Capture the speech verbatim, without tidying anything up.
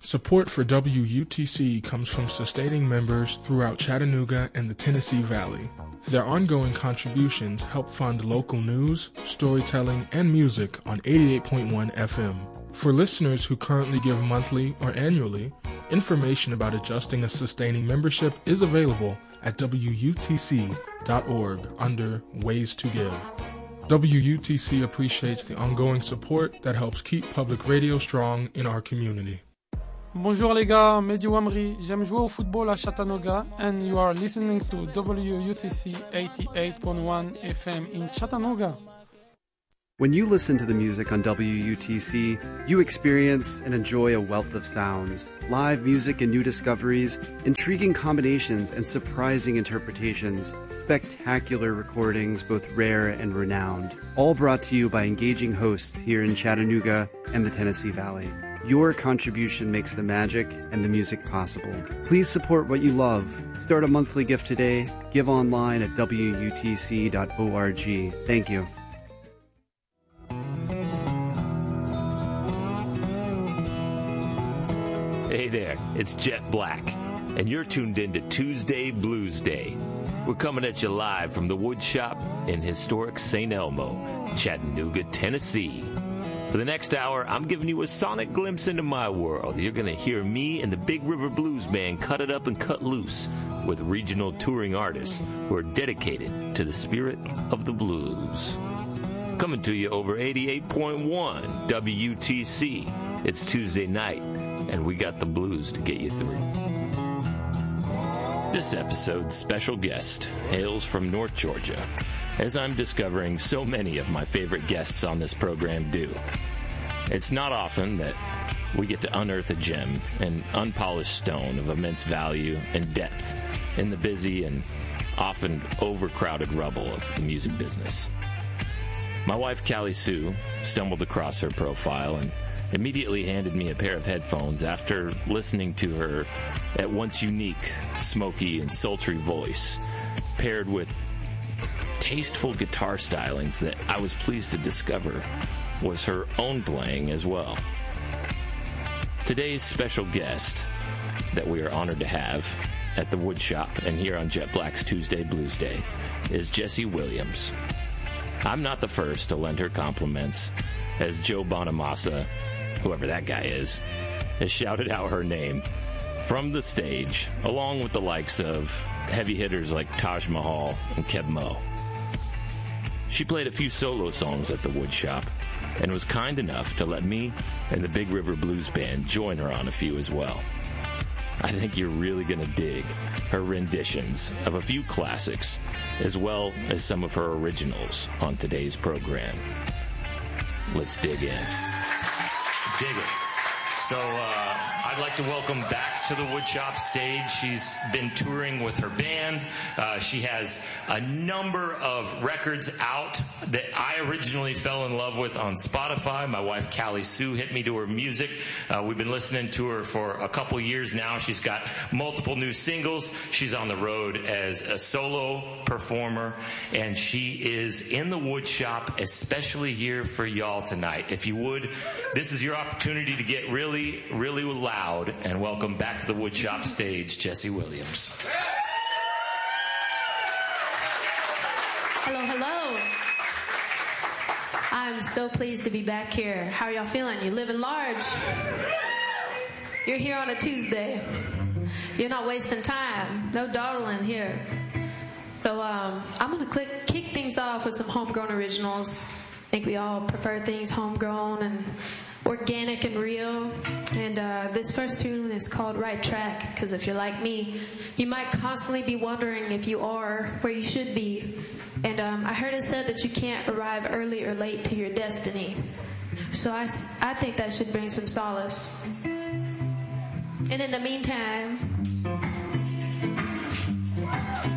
Support for W U T C comes from sustaining members throughout Chattanooga and the Tennessee Valley. Their ongoing contributions help fund local news, storytelling, and music on eighty-eight point one F M. For listeners who currently give monthly or annually, information about adjusting a sustaining membership is available at W U T C dot org under Ways to Give. W U T C appreciates the ongoing support that helps keep public radio strong in our community. Bonjour les gars, Mehdi Wamri, j'aime jouer au football à Chattanooga and you are listening to W U T C eighty-eight point one F M in Chattanooga. When you listen to the music on W U T C, you experience and enjoy a wealth of sounds, live music and new discoveries, intriguing combinations and surprising interpretations, spectacular recordings both rare and renowned, all brought to you by engaging hosts here in Chattanooga and the Tennessee Valley. Your contribution makes the magic and the music possible. Please support what you love. Start a monthly gift today. Give online at W U T C dot org. Thank you. Hey there, it's Jet Black, and you're tuned in to Tuesday Blues Day. We're coming at you live from the Wood Shop in historic Saint Elmo, Chattanooga, Tennessee. For the next hour, I'm giving you a sonic glimpse into my world. You're going to hear me and the Big River Blues Band cut it up and cut loose with regional touring artists who are dedicated to the spirit of the blues. Coming to you over eighty-eight point one W U T C. It's Tuesday night, and we got the blues to get you through. This episode's special guest hails from North Georgia, as I'm discovering so many of my favorite guests on this program do. It's not often that we get to unearth a gem, an unpolished stone of immense value and depth in the busy and often overcrowded rubble of the music business. My wife, Callie Sue, stumbled across her profile and immediately handed me a pair of headphones after listening to her at once unique, smoky, and sultry voice, paired with tasteful guitar stylings that I was pleased to discover was her own playing as well. Today's special guest that we are honored to have at the Wood Shop and here on Jet Black's Tuesday Blues Day is Jessie Williams. I'm not the first to lend her compliments, as Joe Bonamassa, whoever that guy is, has shouted out her name from the stage, along with the likes of heavy hitters like Taj Mahal and Keb Mo. She played a few solo songs at the Wood Shop and was kind enough to let me and the Big River Blues Band join her on a few as well. I think you're really going to dig her renditions of a few classics, as well as some of her originals on today's program. Let's dig in. Dig it. So uh, I'd like to welcome back to the Woodshop stage. She's been touring with her band. Uh, she has a number of records out that I originally fell in love with on Spotify. My wife, Callie Sue, hit me to her music. Uh, we've been listening to her for a couple years now. She's got multiple new singles. She's on the road as a solo performer, and she is in the Woodshop, especially here for y'all tonight. If you would, this is your opportunity to get really, really loud and welcome back to the Woodshop stage, Jessie Williams. Hello, hello. I'm so pleased to be back here. How are y'all feeling? You living large? You're here on a Tuesday. You're not wasting time. No dawdling here. So um, I'm going to click, kick things off with some homegrown originals. I think we all prefer things homegrown and organic and real. And uh, this first tune is called Right Track, because if you're like me, you might constantly be wondering if you are where you should be. And um, I heard it said that you can't arrive early or late to your destiny. So I, I think that should bring some solace. And in the meantime,